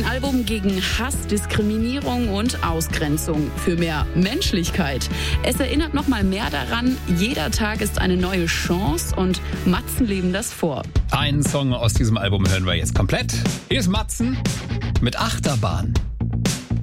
Album gegen Hass, Diskriminierung und Ausgrenzung. Für mehr Menschlichkeit. Es erinnert nochmal mehr daran, jeder Tag ist eine neue Chance und Matzen leben das vor. Einen Song aus diesem Album hören wir jetzt komplett. Hier ist Matzen mit Achterbahn.